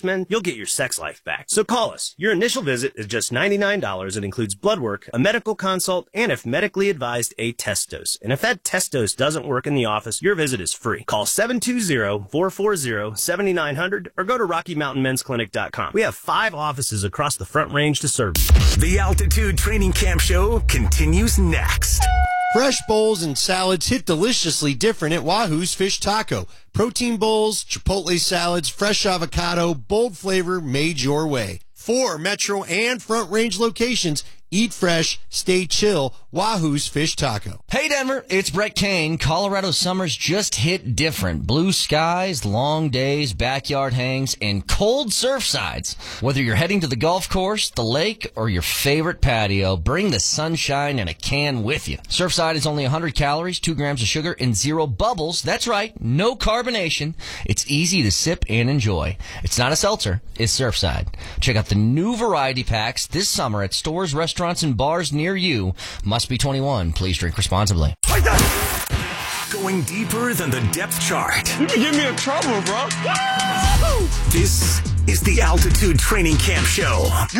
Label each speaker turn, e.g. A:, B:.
A: most men, you'll get your sex life back. So call us. Your initial visit is just $99. It includes blood work, a medical consult, and if medically advised, a test dose. And if that test dose doesn't work in the office, your visit is free. Call 720-440-7900 or go to RockyMountainMen'sClinic.com. We have 5 offices across the Front Range to serve you.
B: The Altitude Training Camp Show continues next.
C: Fresh bowls and salads hit deliciously different at Wahoo's Fish Taco. Protein bowls, chipotle salads, fresh avocado, bold flavor made your way. 4 Metro and Front Range locations. Eat fresh, stay chill. Wahoo's Fish Taco.
D: Hey Denver, it's Brett Kane. Colorado summers just hit different. Blue skies, long days, backyard hangs, and cold surf sides. Whether you're heading to the golf course, the lake, or your favorite patio, bring the sunshine and a can with you. Surfside is only 100 calories, 2 grams of sugar, and 0 bubbles. That's right, no carbonation. It's easy to sip and enjoy. It's not a seltzer, it's Surfside. Check out the new variety packs this summer at stores, restaurants, and bars near you. Must be 21. Please drink responsibly.
B: Going deeper than the depth chart.
E: You can get me in trouble, bro.
B: This is the Altitude Training Camp Show.